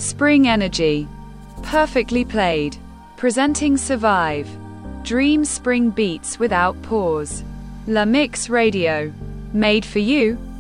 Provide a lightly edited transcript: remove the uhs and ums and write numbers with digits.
Spring energy. Perfectly played. Presenting Survive. Dream spring beats without pause. La Mix Radio. Made for you,